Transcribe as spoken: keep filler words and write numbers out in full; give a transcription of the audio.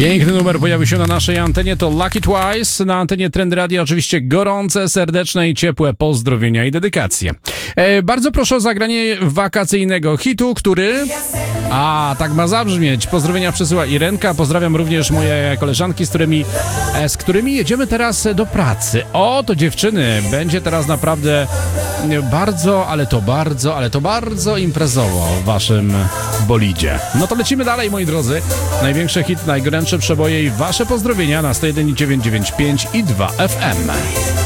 Piękny numer pojawił się na naszej antenie, to Lucky Twice. Na antenie Trendy Radia oczywiście gorące, serdeczne i ciepłe pozdrowienia i dedykacje. E, bardzo proszę o zagranie wakacyjnego hitu, który... A, tak ma zabrzmieć. Pozdrowienia przesyła Irenka. Pozdrawiam również moje koleżanki, z którymi, e, z którymi jedziemy teraz do pracy. O, to dziewczyny, będzie teraz naprawdę bardzo, ale to bardzo, ale to bardzo imprezowo w waszym bolidzie. No to lecimy dalej, moi drodzy. Największy hit, najgorętsze przeboje i wasze pozdrowienia na sto jeden i dziewięć dziewięć pięć i dwa F M.